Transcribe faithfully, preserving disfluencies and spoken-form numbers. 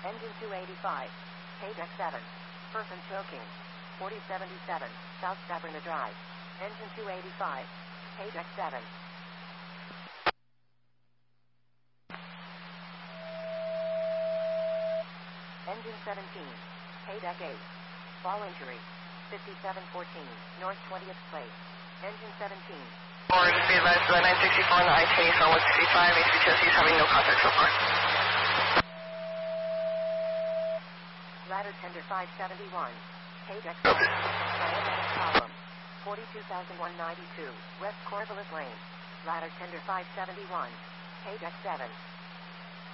Engine two eighty-five. K deck seven. Perf and choking. forty seventy-seven. South Sabrina Drive. Engine two eighty-five. K deck seven. Engine seventeen. K deck eight. Fall injury. fifty-seven fourteen. North twentieth place. Engine seventeen. Or just be advised by nine sixty-four on the I twenty from one sixty-five. H B T S C is having no contact so far. Ladder tender five seventy-one. K deck seven. Diabetic column. forty-two thousand one hundred ninety-two. West Corvallis Lane. Ladder tender five seventy-one. K deck seven.